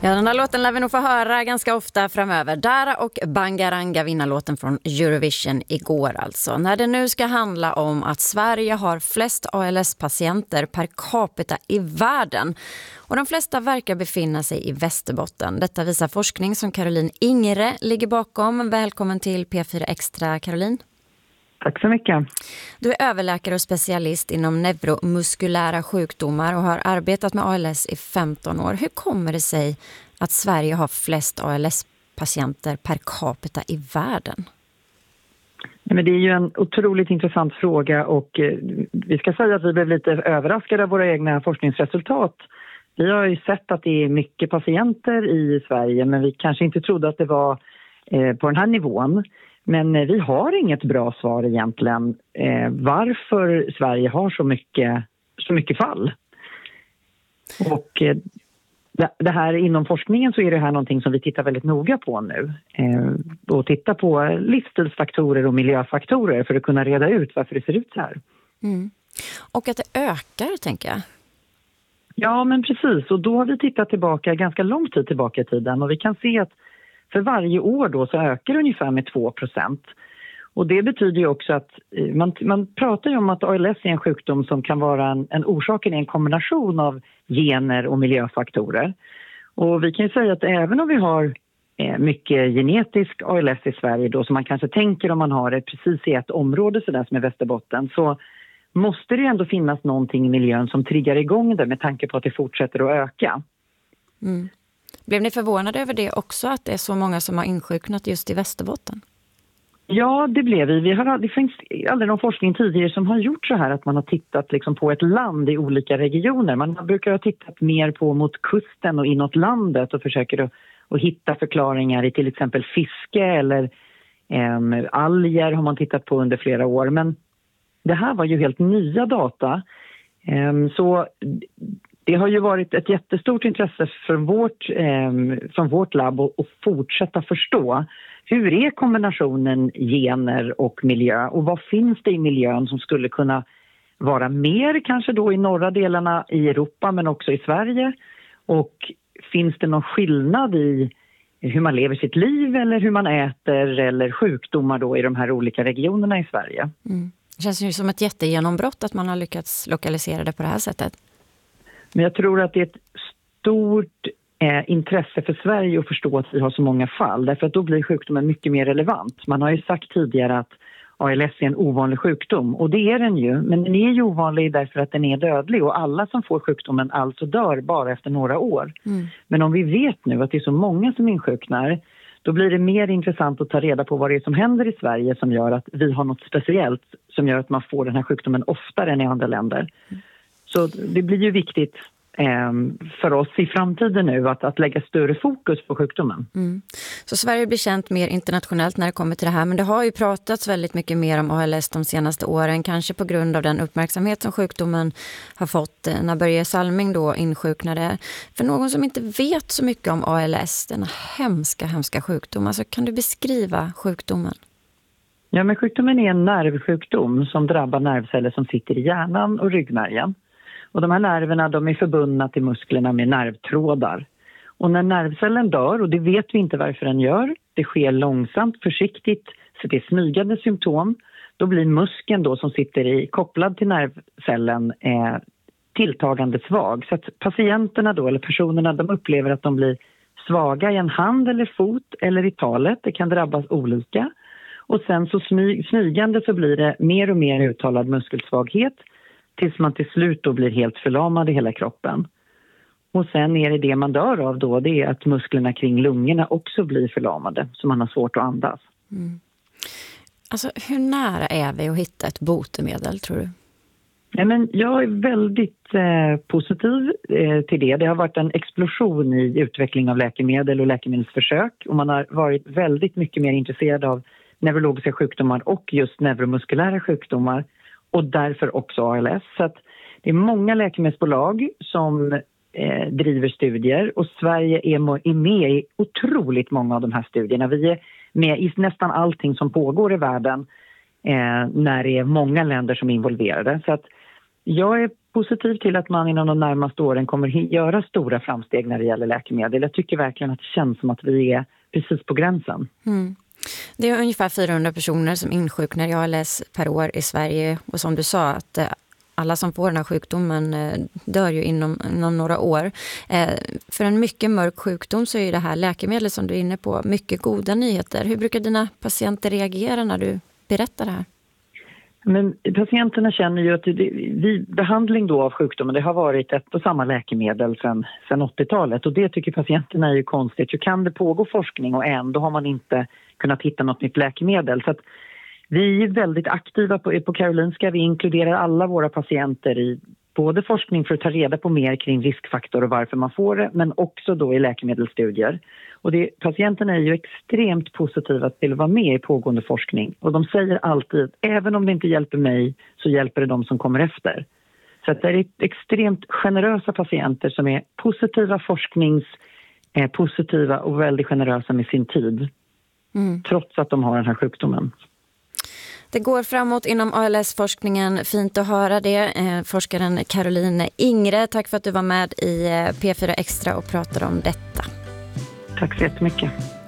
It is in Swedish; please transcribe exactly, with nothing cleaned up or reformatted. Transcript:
Ja, den här låten lär vi nog få höra ganska ofta framöver. Dara och Bangaranga, vinnarlåten från Eurovision igår alltså. När det nu ska handla om att Sverige har flest A L S-patienter per capita i världen. Och de flesta verkar befinna sig i Västerbotten. Detta visar forskning som Caroline Ingre ligger bakom. Välkommen till P fyra Extra, Caroline. Tack så mycket. Du är överläkare och specialist inom neuromuskulära sjukdomar och har arbetat med A L S i femton år. Hur kommer det sig att Sverige har flest A L S-patienter per capita i världen? Men det är ju en otroligt intressant fråga och eh, vi ska säga att vi blev lite överraskade av våra egna forskningsresultat. Vi har ju sett att det är mycket patienter i Sverige, men vi kanske inte trodde att det var eh, på den här nivån. Men vi har inget bra svar egentligen eh, varför Sverige har så mycket, så mycket fall. Och eh, det här inom forskningen så är det här någonting som vi tittar väldigt noga på nu. Eh, och tittar på livsstilsfaktorer och miljöfaktorer för att kunna reda ut varför det ser ut så här. Mm. Och att det ökar, tänker jag. Ja, men precis. Och då har vi tittat tillbaka ganska lång tid tillbaka i tiden och vi kan se att för varje år då så ökar det ungefär med två procent. Och det betyder ju också att man, man pratar ju om att A L S är en sjukdom som kan vara en, en orsaken i en kombination av gener och miljöfaktorer. Och vi kan ju säga att även om vi har eh, mycket genetisk A L S i Sverige då, som man kanske tänker om man har det precis i ett område sådär som i Västerbotten, så måste det ändå finnas någonting i miljön som triggar igång det med tanke på att det fortsätter att öka. Mm. Blev ni förvånade över det också, att det är så många som har insjuknat just i Västerbotten? Ja, det blev vi. vi har, det finns aldrig någon forskning tidigare som har gjort så här att man har tittat liksom på ett land i olika regioner. Man brukar ha tittat mer på mot kusten och inåt landet och försöker att, att hitta förklaringar i till exempel fiske eller eh, alger har man tittat på under flera år. Men det här var ju helt nya data. Eh, så... Det har ju varit ett jättestort intresse från vårt, eh, från vårt labb att, att fortsätta förstå hur är kombinationen gener och miljö och vad finns det i miljön som skulle kunna vara mer kanske då i norra delarna i Europa men också i Sverige, och finns det någon skillnad i hur man lever sitt liv eller hur man äter eller sjukdomar då i de här olika regionerna i Sverige. Mm. Det känns ju som ett jättegenombrott att man har lyckats lokalisera det på det här sättet. Men jag tror att det är ett stort eh, intresse för Sverige att förstå att vi har så många fall. Därför att då blir sjukdomen mycket mer relevant. Man har ju sagt tidigare att A L S är en ovanlig sjukdom. Och det är den ju. Men den är ju ovanlig därför att den är dödlig. Och alla som får sjukdomen alltså dör bara efter några år. Mm. Men om vi vet nu att det är så många som insjuknar, då blir det mer intressant att ta reda på vad det är som händer i Sverige som gör att vi har något speciellt som gör att man får den här sjukdomen oftare än i andra länder. Mm. Så det blir ju viktigt eh, för oss i framtiden nu att, att lägga större fokus på sjukdomen. Mm. Så Sverige blir känt mer internationellt när det kommer till det här. Men det har ju pratats väldigt mycket mer om A L S de senaste åren. Kanske på grund av den uppmärksamhet som sjukdomen har fått när Börje Salming då insjuknade. För någon som inte vet så mycket om A L S, denna hemska, hemska sjukdom. Alltså, kan du beskriva sjukdomen? Ja, men sjukdomen är en nervsjukdom som drabbar nervceller som sitter i hjärnan och ryggmärgen. Och de här nerverna, de är förbundna till musklerna med nervtrådar. Och när nervcellen dör, och det vet vi inte varför den gör, det sker långsamt, försiktigt, så det är smygande symptom, då blir muskeln då som sitter i, kopplad till nervcellen eh, tilltagande svag. Så att patienterna då, eller personerna, de upplever att de blir svaga i en hand eller fot eller i talet. Det kan drabbas olika. Och sen så smy, smygande så blir det mer och mer uttalad muskelsvaghet, tills man till slut då blir helt förlamad i hela kroppen. Och sen är det det man dör av då, det är att musklerna kring lungorna också blir förlamade, så man har svårt att andas. Mm. Alltså, hur nära är vi att hitta ett botemedel, tror du? Ja, men jag är väldigt eh, positiv eh, till det. Det har varit en explosion i utveckling av läkemedel och läkemedelsförsök. Och man har varit väldigt mycket mer intresserad av neurologiska sjukdomar och just neuromuskulära sjukdomar. Och därför också A L S. Så att det är många läkemedelsbolag som eh, driver studier. Och Sverige är, är med i otroligt många av de här studierna. Vi är med i nästan allting som pågår i världen. Eh, när det är många länder som är involverade. Så att jag är positiv till att man inom de närmaste åren kommer göra stora framsteg när det gäller läkemedel. Jag tycker verkligen att det känns som att vi är precis på gränsen. Mm. Det är ungefär fyrahundra personer som insjuknar i A L S per år i Sverige. Och som du sa, att alla som får den här sjukdomen dör ju inom, inom några år. För en mycket mörk sjukdom så är ju det här läkemedel som du är inne på mycket goda nyheter. Hur brukar dina patienter reagera när du berättar det här? Men patienterna känner ju att det, vid behandling då av sjukdomen, det har varit ett och samma läkemedel sedan, sedan åttiotalet, och det tycker patienterna är ju konstigt. Hur kan det pågå forskning och ändå har man inte kunnat hitta något nytt läkemedel? Så att vi är väldigt aktiva på, på Karolinska. Vi inkluderar alla våra patienter i både forskning för att ta reda på mer kring riskfaktor och varför man får det, men också då i läkemedelsstudier. Och det, patienterna är ju extremt positiva till att vara med i pågående forskning. Och de säger alltid, även om det inte hjälper mig så hjälper det de som kommer efter. Så att det är extremt generösa patienter som är positiva, forsknings, eh, positiva och väldigt generösa med sin tid. Mm. Trots att de har den här sjukdomen. Det går framåt inom A L S-forskningen. Fint att höra det. Eh, forskaren Caroline Ingre, tack för att du var med i P fyra Extra och pratade om detta. Tack så jättemycket.